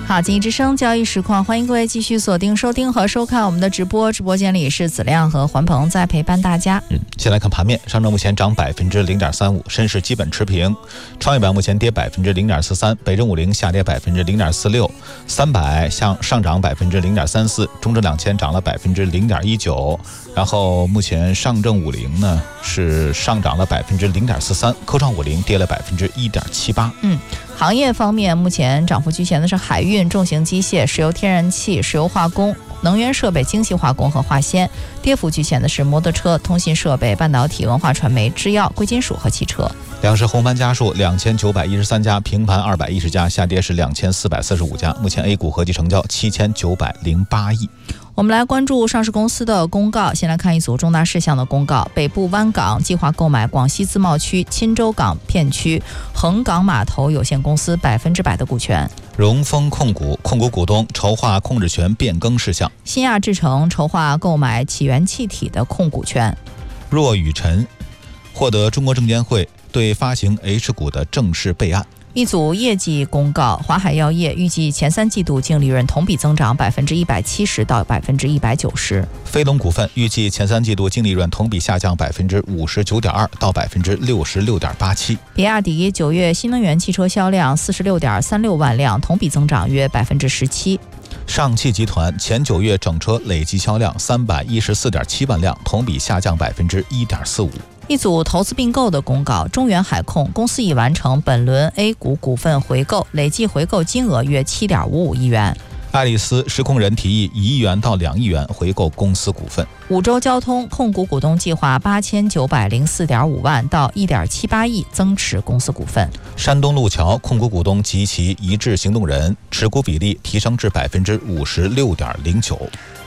好，经济之声交易实况，欢迎各位继续锁定收听和收看我们的直播。直播间里是子亮和环鹏在陪伴大家。 先来看盘面，上证目前涨0.35%，深市基本持平。创业板目前跌0.43%，北证50下跌0.46%， 300上涨0.34%，中证2000涨了0.19%。然后目前上证50呢是上涨了0.43%，科创50跌了1.78%。 行业方面，目前涨幅居前的是海运、重型机械、石油天然气、石油化工、能源设备、精细化工和化纤；跌幅居前的是摩托车、通信设备、半导体、文化传媒、制药、贵金属和汽车。 两市红盘家数2913家，平盘210家，下跌是2445家。目前 A 股合计成交7908亿。 我们来关注上市公司的公告，先来看一组重大事项的公告。北部湾港计划购买广西自贸区钦州港片区横港码头有限公司100%的股权。 荣丰控股股东筹划控制权变更事项。 新亚制成筹划购买起源气体的控股权。 若雨辰获得中国证监会对发行 H 股的正式备案。 一组业绩公告，华海药业预计前3季度净利润同比增长170%到190%。 飞龙股份预计前3季度净利润同比下降59.2%到66.87%。 比亚迪9月新能源汽车销量46.36万辆，同比增长约17%。 上汽集团前9月整车累计销量314.7万辆，同比下降1.45%。 一组投资并购的公告，中原海控公司已完成本轮 A 股股份回购，累计回购金额约7.55亿元。 爱丽丝实控人提议1亿元到2亿元回购公司股份。 五洲交通控股股东计划8904.5万到1.78亿增持公司股份。 山东路桥控股股东及其一致行动人持股比例提升至56.09%。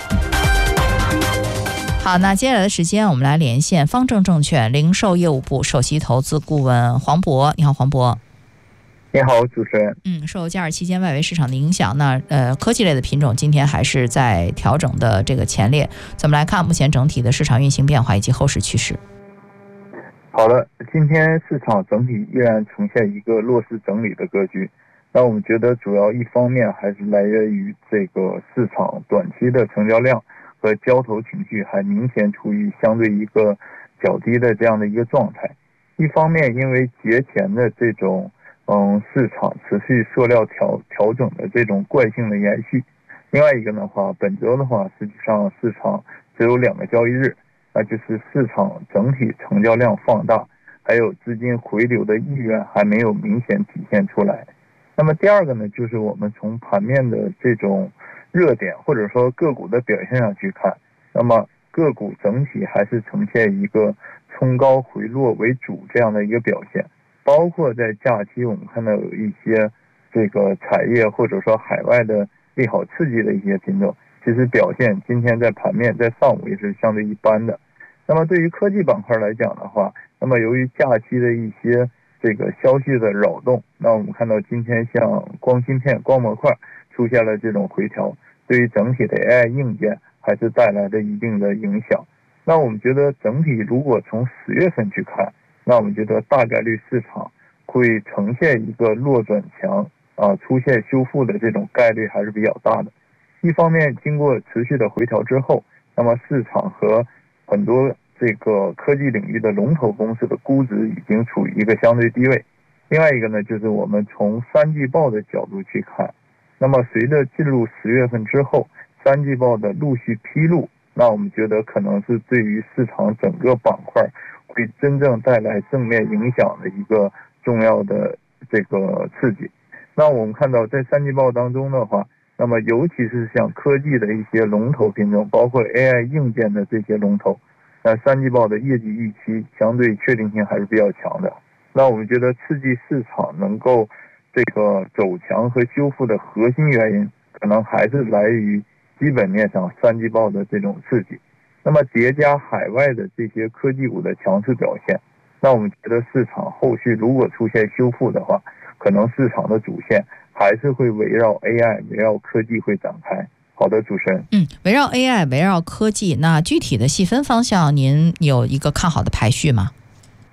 好，那接下来的时间我们来连线方正证券零售业务部首席投资顾问黄渤。你好，黄渤。 你好，主持人。 受假日期间外围市场的影响，那科技类的品种今天还是在调整的这个前列。怎么来看目前整体的市场运行变化以及后市趋势？ 好了，今天市场整体依然呈现一个弱势整理的格局。那我们觉得主要一方面还是来源于这个市场短期的成交量和交投情绪还明显处于相对一个较低的这样的一个状态。一方面因为节前的这种市场持续塑料调整的这种惯性的延续，另外一个的话，本周的话实际上市场只有2个交易日，那就是市场整体成交量放大，还有资金回流的意愿还没有明显体现出来。那么第二个呢，就是我们从盘面的这种热点或者说个股的表现上去看，那么个股整体还是呈现一个冲高回落为主这样的一个表现。包括在假期我们看到有一些这个产业或者说海外的利好刺激的一些品种，其实表现今天在盘面在上午也是相对一般的。那么对于科技板块来讲的话，那么由于假期的一些这个消息的扰动，那我们看到今天像光芯片、光模块出现了这种回调，对于整体的 AI 硬件还是带来了一定的影响。那我们觉得整体如果从10月份去看，那我们觉得大概率市场会呈现一个弱转强出现修复的这种概率还是比较大的。一方面经过持续的回调之后，那么市场和很多这个科技领域的龙头公司的估值已经处于一个相对低位。另外一个呢，就是我们从3季报的角度去看，那么随着进入10月份之后，3季报的陆续披露，那我们觉得可能是对于市场整个板块会真正带来正面影响的一个重要的这个刺激。那我们看到在3季报当中的话，那么尤其是像科技的一些龙头品种，包括 AI 硬件的这些龙头，那3季报的业绩预期相对确定性还是比较强的。那我们觉得刺激市场能够这个走强和修复的核心原因，可能还是来于基本面上3季报的这种刺激。那么叠加海外的这些科技股的强势表现，那我们觉得市场后续如果出现修复的话，可能市场的主线还是会围绕 AI 围绕科技会展开。好的，主持人。 围绕 AI 围绕科技，那具体的细分方向您有一个看好的排序吗？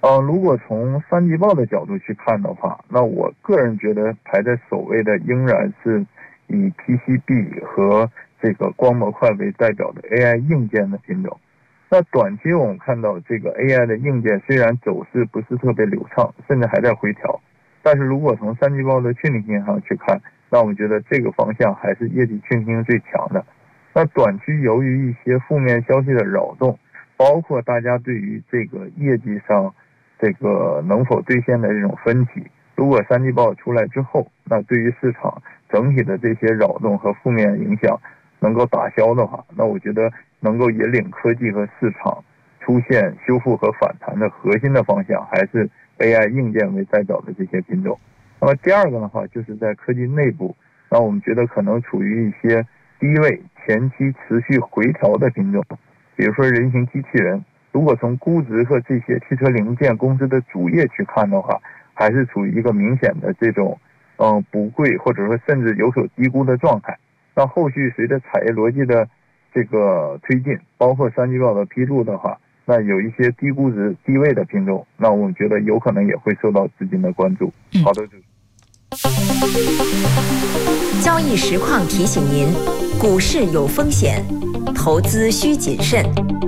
如果从三季报的角度去看的话，那我个人觉得排在首位的仍然是以 PCB 和这个光模块为代表的 AI 硬件的品种。那短期我们看到这个 AI 的硬件虽然走势不是特别流畅，甚至还在回调，但是如果从三季报的确定性上去看，那我们觉得这个方向还是业绩确定性最强的。那短期由于一些负面消息的扰动，包括大家对于这个业绩上这个能否兑现的这种分歧，如果三季报出来之后，那对于市场整体的这些扰动和负面影响能够打消的话，那我觉得能够引领科技和市场出现修复和反弹的核心的方向还是 AI 硬件为代表的这些品种。那么第二个的话，就是在科技内部，那我们觉得可能处于一些低位前期持续回调的品种，比如说人形机器人，如果从估值和这些汽车零件公司的主业去看的话，还是处于一个明显的这种不贵或者说甚至有所低估的状态。那后续随着产业逻辑的这个推进，包括三季报的披露的话，那有一些低估值低位的品种，那我们觉得有可能也会受到资金的关注。好的， 交易实况提醒您，股市有风险，投资需谨慎。